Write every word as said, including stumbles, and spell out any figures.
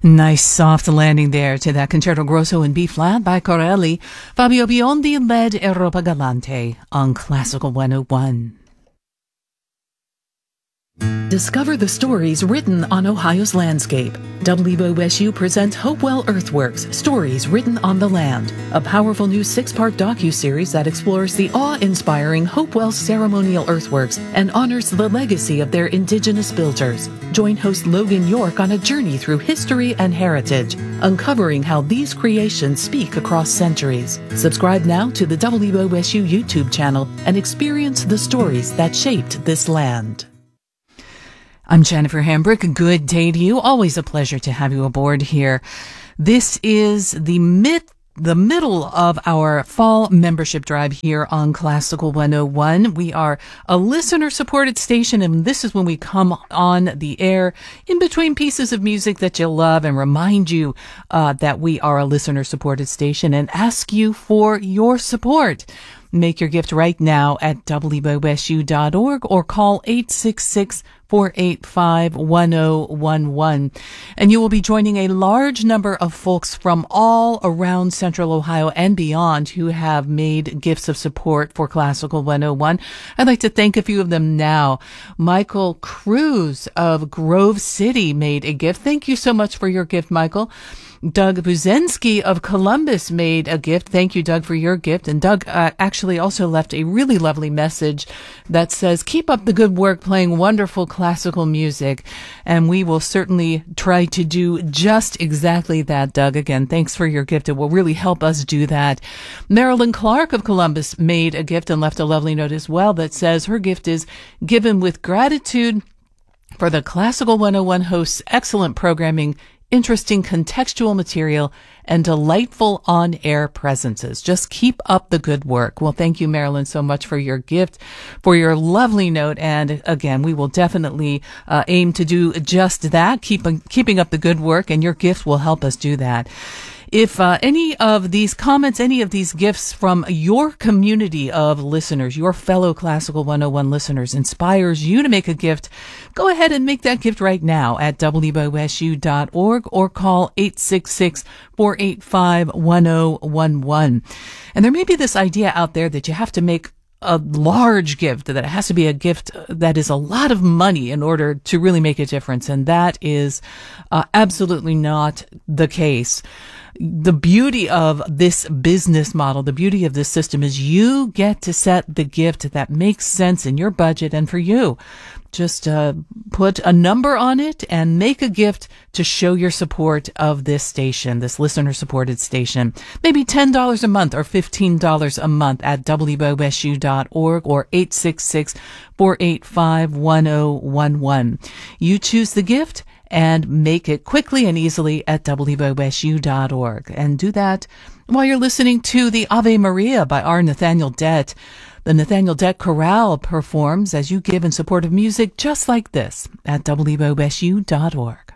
Nice soft landing there to that Concerto Grosso in B flat by Corelli. Fabio Biondi led Europa Galante on Classical one oh one. Discover the stories written on Ohio's landscape. W O S U presents Hopewell Earthworks, Stories Written on the Land, a powerful new six-part docu-series that explores the awe-inspiring Hopewell ceremonial earthworks and honors the legacy of their indigenous builders. Join host Logan York on a journey through history and heritage, uncovering how these creations speak across centuries. Subscribe now to the W O S U YouTube channel and experience the stories that shaped this land. I'm Jennifer Hambrick. Good day to you. Always a pleasure to have you aboard here. This is the mid the middle of our fall membership drive here on Classical one oh one. We are a listener-supported station, and this is when we come on the air in between pieces of music that you love and remind you uh, that we are a listener-supported station and ask you for your support. Make your gift right now at W O S U dot org or call eight six six, four eight five, one oh one one. And you will be joining a large number of folks from all around Central Ohio and beyond who have made gifts of support for Classical one oh one. I'd like to thank a few of them now. Michael Cruz of Grove City made a gift. Thank you so much for your gift, Michael. Doug Buzensky of Columbus made a gift. Thank you, Doug, for your gift. And Doug uh, actually also left a really lovely message that says, keep up the good work playing wonderful classical music. And we will certainly try to do just exactly that, Doug. Again, thanks for your gift. It will really help us do that. Marilyn Clark of Columbus made a gift and left a lovely note as well that says her gift is given with gratitude for the Classical one oh one host's excellent programming, interesting contextual material, and delightful on-air presences. Just keep up the good work. Well, thank you, Marilyn, so much for your gift, for your lovely note. And again, we will definitely uh, aim to do just that, keep, keeping up the good work, and your gift will help us do that. If uh, any of these comments, any of these gifts from your community of listeners, your fellow Classical one oh one listeners, inspires you to make a gift, go ahead and make that gift right now at W O S U dot org or call eight six six, four eight five, one oh one one. And there may be this idea out there that you have to make a large gift, that it has to be a gift that is a lot of money in order to really make a difference. And that is uh, absolutely not the case. The beauty of this business model, the beauty of this system is you get to set the gift that makes sense in your budget and for you. Just uh, put a number on it and make a gift to show your support of this station, this listener-supported station. Maybe ten dollars a month or fifteen dollars a month at W O S U dot org or eight six six, four eight five, one oh one one. You choose the gift and make it quickly and easily at W O S U dot org. And do that while you're listening to the Ave Maria by our Nathaniel Dett. The Nathaniel Dett Chorale performs as you give in support of music just like this at W O S U dot org.